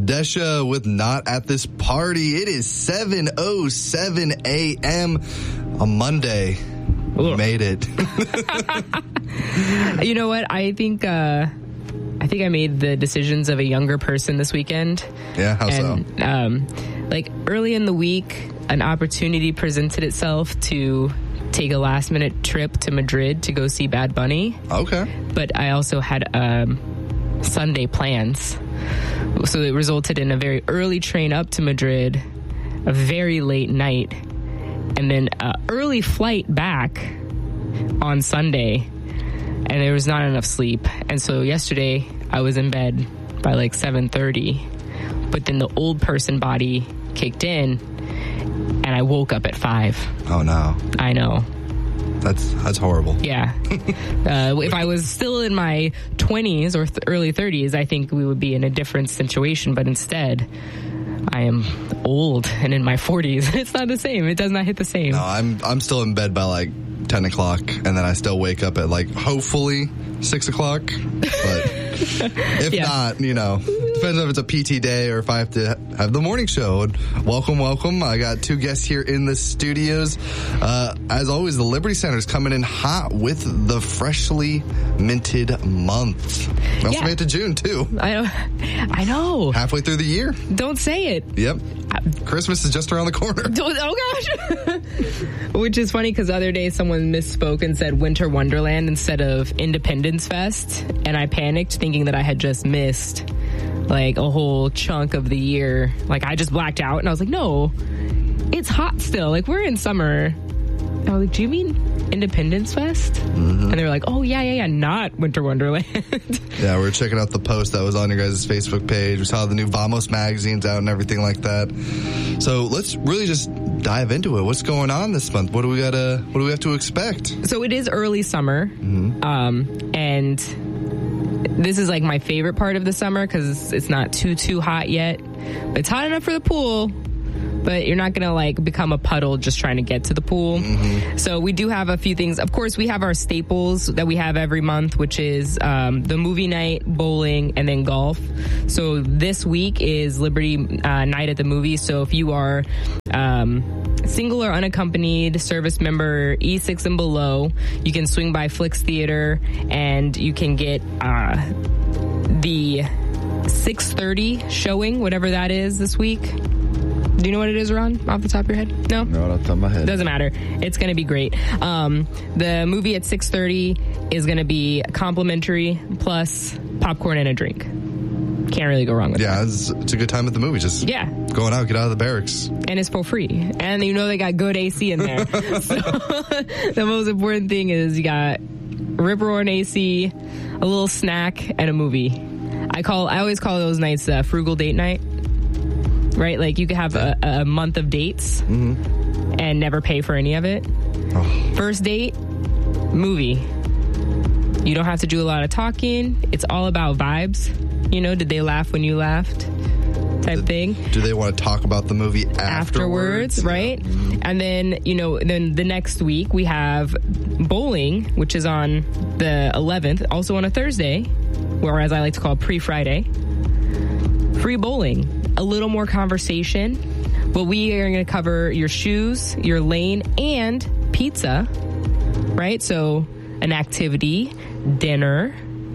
Desha with Not at This Party. It is 7:07 a.m. on Monday. We made it. You know what? I think I made the decisions of a younger person this weekend. Yeah, how so? Like early in the week, an opportunity presented itself to take a last minute trip to Madrid to go see Bad Bunny. Okay. But I also had Sunday plans. So it resulted in a very early train up to Madrid, a very late night, and then an early flight back on Sunday. And there was not enough sleep. And so yesterday I was in bed by like 7:30. But then the old person body kicked in and I woke up at 5. Oh no. I know. That's horrible. Yeah. If I was still in my 20s or early 30s, I think we would be in a different situation. But instead, I am old and in my 40s. It's not the same. It does not hit the same. No, I'm still in bed by like 10 o'clock, and then I still wake up at like hopefully 6 o'clock. But if not, depends if it's a PT day or if I have to have the morning show. And welcome. I got 2 guests here in the studios. As always, the Liberty Center is coming in hot with the freshly minted month. We also made it to June, too. I know. Halfway through the year. Don't say it. Yep. Christmas is just around the corner. Oh, gosh. Which is funny because the other day someone misspoke and said Winter Wonderland instead of Independence Fest. And I panicked thinking that I had just missed like a whole chunk of the year. Like I just blacked out and I was like, no, it's hot still. Like we're in summer. And I was like, do you mean Independence Fest? Mm-hmm. And they were like, oh, yeah, not Winter Wonderland. Yeah, we were checking out the post that was on your guys' Facebook page. We saw the new Vamos magazines out and everything like that. So let's really just dive into it. What's going on this month? What do we have to expect? So it is early summer. Mm-hmm. And this is like my favorite part of the summer because it's not too hot yet. It's hot enough for the pool, but you're not going to like become a puddle just trying to get to the pool. Mm-hmm. So we do have a few things. Of course, we have our staples that we have every month, which is the movie night, bowling, and then golf. So this week is Liberty Night at the Movies. So if you are single or unaccompanied service member E6 and below, you can swing by Flicks Theater and you can get the 6:30 showing, whatever that is this week. Do you know what it is, Ron, off the top of your head? No? No, not off the top of my head. Doesn't matter. It's going to be great. The movie at 6:30 is going to be complimentary plus popcorn and a drink. Can't really go wrong with that. Yeah, it's a good time at the movie. Just going out, get out of the barracks. And it's for free. And they got good AC in there. So the most important thing is you got rip-roaring AC, a little snack, and a movie. I always call those nights frugal date night. Right? Like you could have a month of dates and never pay for any of it. Oh. First date, movie. You don't have to do a lot of talking. It's all about vibes. Did they laugh when you laughed? Type thing. Do they want to talk about the movie afterwards? Right? Mm-hmm. And then, then the next week we have bowling, which is on the 11th, also on a Thursday, or as I like to call pre-Friday. Free bowling. A little more conversation, but we are going to cover your shoes, your lane, and pizza, right? So an activity, dinner,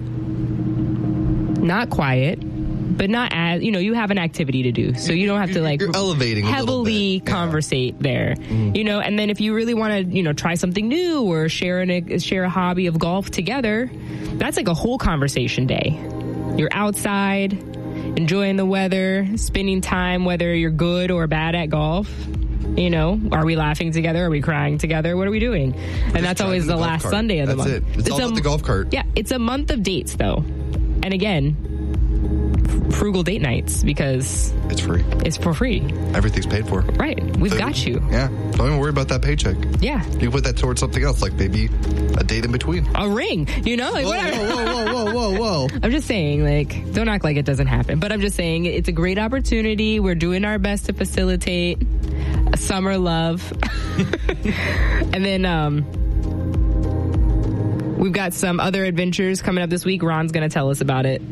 not quiet, but not as, you have an activity to do. So you don't have to you're elevating heavily conversate there, and then if you really want to, try something new or share a hobby of golf together, that's like a whole conversation day. You're outside, enjoying the weather, spending time, whether you're good or bad at golf. Are we laughing together? Are we crying together? What are we doing? And that's always the last Sunday of the month. That's it. It's all about the golf cart. Yeah, it's a month of dates, though. And again, frugal date nights because it's free. It's for free. Everything's paid for. Right. We've got you. Yeah. Don't even worry about that paycheck. Yeah. You can put that towards something else, like maybe a date in between. A ring, whatever. Whoa. I'm just saying, don't act like it doesn't happen. But I'm just saying it's a great opportunity. We're doing our best to facilitate a summer love. And then we've got some other adventures coming up this week. Ron's going to tell us about it.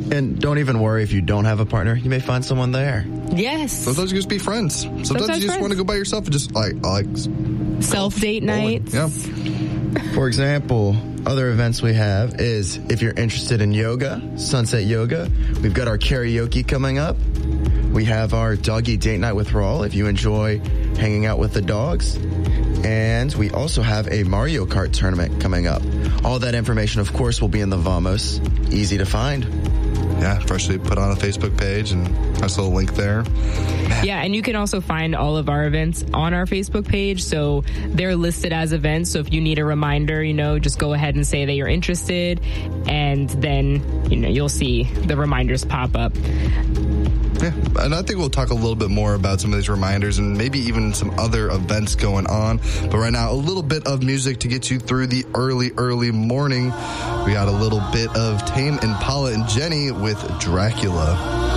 And don't even worry if you don't have a partner. You may find someone there. Yes. Sometimes you just be friends. Sometimes you just want to go by yourself and just like self-date nights. Yeah. For example, other events we have is if you're interested in yoga, Sunset Yoga. We've got our karaoke coming up. We have our doggy date night with Rawl if you enjoy hanging out with the dogs. And we also have a Mario Kart tournament coming up. All that information, of course, will be in the Vamos. Easy to find. Yeah, freshly put on a Facebook page and nice little link there. Man. Yeah, and you can also find all of our events on our Facebook page. So they're listed as events. So if you need a reminder, just go ahead and say that you're interested. And then, you'll see the reminders pop up. Yeah, and I think we'll talk a little bit more about some of these reminders and maybe even some other events going on. But right now, a little bit of music to get you through the early morning. We got a little bit of Tame Impala and Jenny with Dracula.